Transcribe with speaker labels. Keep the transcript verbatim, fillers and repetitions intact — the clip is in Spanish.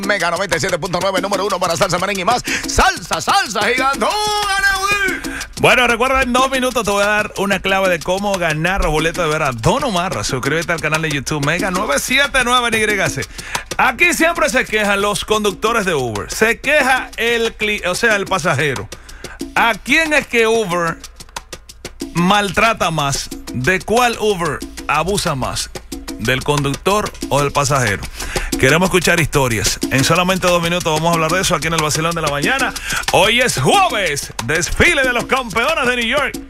Speaker 1: Mega noventa y siete punto nueve, número uno para salsa, merengue y más. Salsa, salsa, gigantona.
Speaker 2: Bueno, recuerda, en dos minutos te voy a dar una clave de cómo ganar los boletos de ver a Don Omar. Suscríbete al canal de YouTube Mega nueve siete nueve en Y C. Aquí siempre se quejan los conductores de Uber. Se queja el, o sea, el pasajero. ¿A quién es que Uber maltrata más? ¿De cuál Uber abusa más? ¿Del conductor o del pasajero? Queremos escuchar historias. En solamente dos minutos vamos a hablar de eso aquí en el Vacilón de la Mañana. Hoy es jueves, desfile de los campeones de New York.